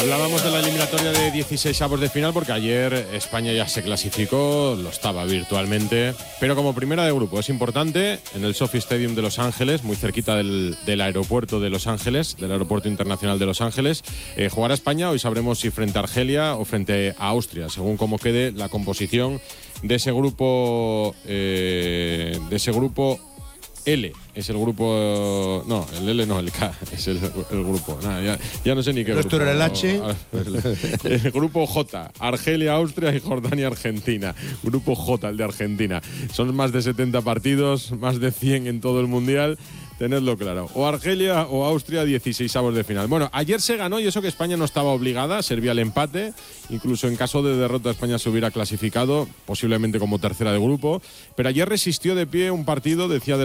Hablábamos de la eliminatoria de 16avos de final porque ayer España ya se clasificó, lo estaba virtualmente, pero como primera de grupo. Es importante, en el SoFi Stadium de Los Ángeles, muy cerquita del aeropuerto de Los Ángeles, del aeropuerto internacional de Los Ángeles, jugará España. Hoy sabremos si frente a Argelia o frente a Austria, según cómo quede la composición de ese grupo L. Es el grupo... No, el L no, el K. Es el grupo. Nada, ya no sé ni qué grupo. ¿Esto era el H? El grupo J. Argelia, Austria y Jordania, Argentina. Grupo J, el de Argentina. Son más de 70 partidos, más de 100 en todo el Mundial. Tenedlo claro. O Argelia o Austria, 16avos de final. Bueno, ayer se ganó y eso que España no estaba obligada, servía el empate. Incluso en caso de derrota España se hubiera clasificado, posiblemente como tercera de grupo. Pero ayer resistió de pie un partido, decía de